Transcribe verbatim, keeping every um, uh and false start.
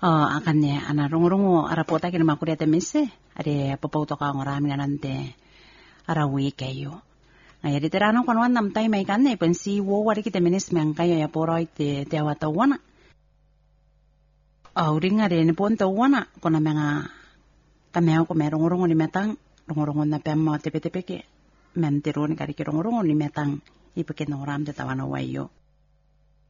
Oh, akannya ana rungu-rungu ara pota kina makuri ate mise are papau to ka ngora mina nante ara wi kayo ngaya di terano kon wan nam tai mai kan ne pensi wo wari kita minis mang kayo ya poroi te te awata wana au ringa re ne ponto wana kona menga kameo ko merungu-rungu ni metang rungu-rungu na pemmo tepe-tepe ke men tiruni kari ki rungu-rungu ni metang ipeke noram te tawana wayo